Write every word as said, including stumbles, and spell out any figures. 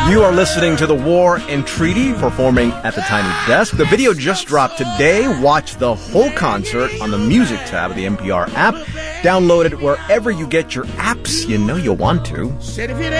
You are listening to The War and Treaty, performing at the Tiny Desk. The video just dropped today. Watch the whole concert on the music tab of the N P R app. Download it wherever you get your apps. You know you'll want to.